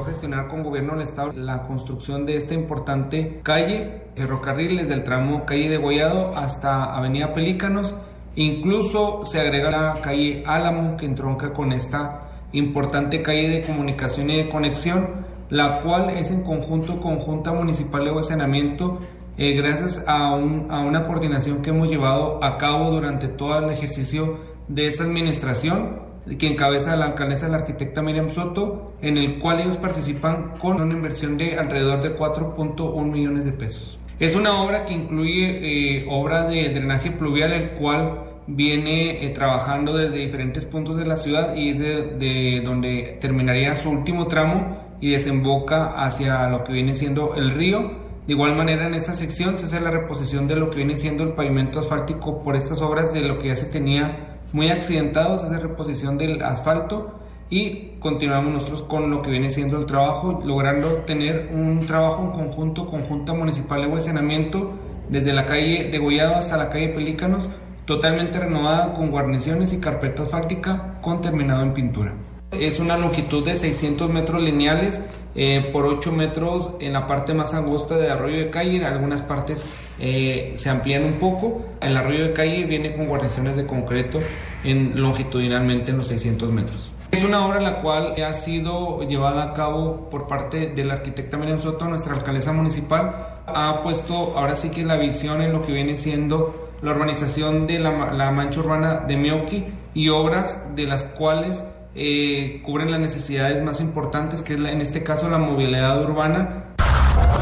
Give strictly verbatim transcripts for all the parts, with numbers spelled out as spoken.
a gestionar con gobierno del estado la construcción de esta importante calle, ferrocarril desde el tramo calle Degollado hasta avenida Pelícanos. Incluso se agrega la calle Álamo, que entronca con esta importante calle de comunicación y de conexión, la cual es en conjunto con Junta Municipal de Saneamiento, eh, gracias a, un, a una coordinación que hemos llevado a cabo durante todo el ejercicio de esta administración, que encabeza la alcaldesa, la arquitecta Miriam Soto, en el cual ellos participan con una inversión de alrededor de cuatro punto uno millones de pesos. Es una obra que incluye eh, obra de drenaje pluvial, el cual viene eh, trabajando desde diferentes puntos de la ciudad y es de, de donde terminaría su último tramo y desemboca hacia lo que viene siendo el río. De igual manera, en esta sección se hace la reposición de lo que viene siendo el pavimento asfáltico por estas obras, de lo que ya se tenía muy accidentado, se hace reposición del asfalto y continuamos nosotros con lo que viene siendo el trabajo, logrando tener un trabajo en conjunto con Junta Municipal de Saneamiento desde la calle Degollado hasta la calle Pelícanos, totalmente renovada con guarniciones y carpeta asfáltica con terminado en pintura. Es una longitud de seiscientos metros lineales eh, por ocho metros en la parte más angosta de Arroyo de Calle. En algunas partes eh, se amplían un poco. El Arroyo de Calle viene con guarniciones de concreto en, longitudinalmente en los seiscientos metros. Es una obra la cual ha sido llevada a cabo por parte de la arquitecta Miriam Soto, nuestra alcaldesa municipal. Ha puesto ahora sí que la visión en lo que viene siendo la urbanización de la, la mancha urbana de Meoqui y obras de las cuales Eh, cubren las necesidades más importantes, que es la, en este caso la movilidad urbana.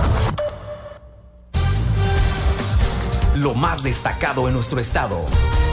Lo más destacado en nuestro estado.